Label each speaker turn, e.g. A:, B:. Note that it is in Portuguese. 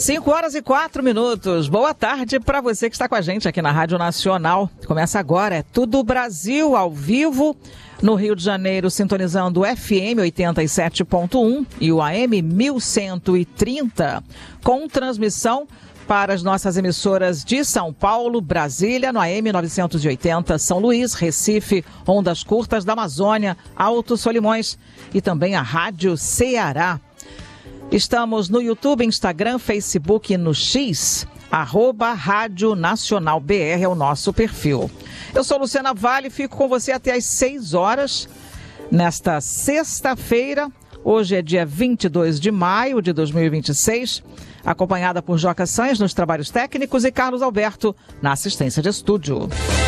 A: 5h04. Boa tarde para você que está com a gente aqui na Rádio Nacional. Começa agora, é Tudo Brasil ao vivo, no Rio de Janeiro, sintonizando o FM 87.1 e o AM 1130, com transmissão para as nossas emissoras de São Paulo, Brasília, no AM 980, São Luís, Recife, Ondas Curtas da Amazônia, Alto Solimões e também a Rádio Ceará. Estamos no YouTube, Instagram, Facebook e no X, @Rádio Nacional BR é o nosso perfil. Eu sou Luciana Vale, fico com você até às 6 horas, nesta sexta-feira. Hoje é dia 22 de maio de 2026, acompanhada por Joca Sanz nos trabalhos técnicos e Carlos Alberto na assistência de estúdio.